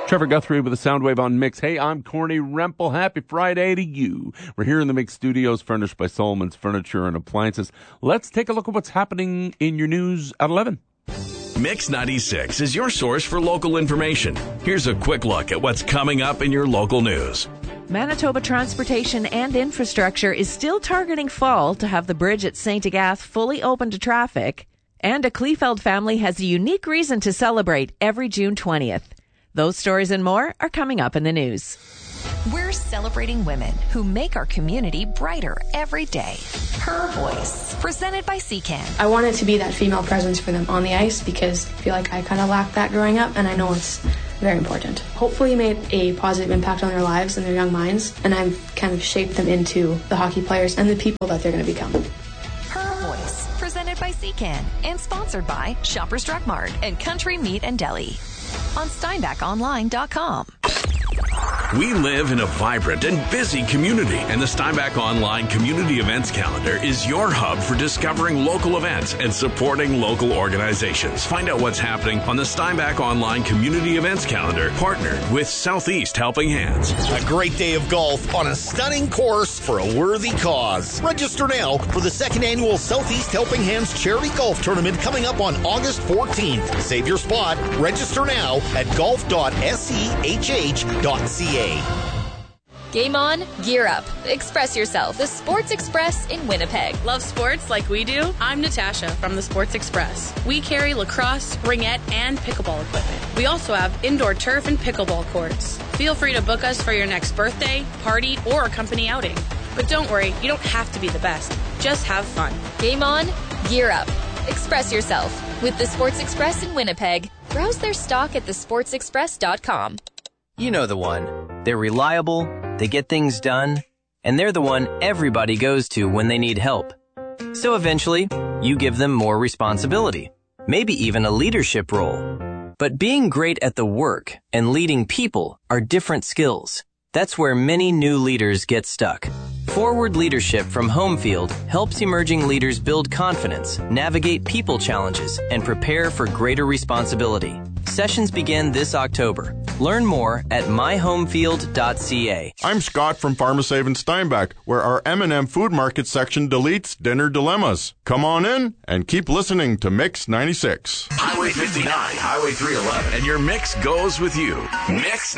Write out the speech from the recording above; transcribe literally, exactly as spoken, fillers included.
Trevor Guthrie with a Soundwave on Mix. Hey, I'm Corny Rempel. Happy Friday to you. We're here in the Mix Studios, furnished by Solomon's Furniture and Appliances. Let's take a look at what's happening in your news at eleven. Mix ninety-six is your source for local information. Here's a quick look at what's coming up in your local news. Manitoba Transportation and Infrastructure is still targeting fall to have the bridge at Saint Agathe fully open to traffic. And a Kleefeld family has a unique reason to celebrate every June twentieth. Those stories and more are coming up in the news. We're celebrating women who make our community brighter every day. Her Voice, presented by C C A N. I wanted to be that female presence for them on the ice because I feel like I kind of lacked that growing up, and I know it's very important. Hopefully made a positive impact on their lives and their young minds, and I've kind of shaped them into the hockey players and the people that they're going to become. Her Voice, presented by C C A N and sponsored by Shoppers Drug Mart and Country Meat and Deli on Steinbach Online dot com. We live in a vibrant and busy community, and the Steinbach Online Community Events Calendar is your hub for discovering local events and supporting local organizations. Find out what's happening on the Steinbach Online Community Events Calendar, partnered with Southeast Helping Hands. A great day of golf on a stunning course for a worthy cause. Register now for the second annual Southeast Helping Hands Charity Golf Tournament coming up on August fourteenth. Save your spot. Register now at golf dot sehh dot ca. Game on, gear up. Express yourself. The Sports Express in Winnipeg. Love sports like we do? I'm Natasha from the Sports Express. We carry lacrosse, ringette, and pickleball equipment. We also have indoor turf and pickleball courts. Feel free to book us for your next birthday, party, or a company outing. But don't worry, you don't have to be the best. Just have fun. Game on, gear up. Express yourself with the Sports Express in Winnipeg. Browse their stock at the sports express dot com. You know the one. They're reliable, they get things done, and they're the one everybody goes to when they need help. So eventually, you give them more responsibility, maybe even a leadership role. But being great at the work and leading people are different skills. That's where many new leaders get stuck. Forward Leadership from Homefield helps emerging leaders build confidence, navigate people challenges, and prepare for greater responsibility. Sessions begin this October. Learn more at my homefield dot c a. I'm Scott from PharmaSave in Steinbach, where our M and M Food Market section deletes dinner dilemmas. Come on in and keep listening to Mix ninety-six. Highway fifty-nine, Highway three eleven, and your mix goes with you. Mix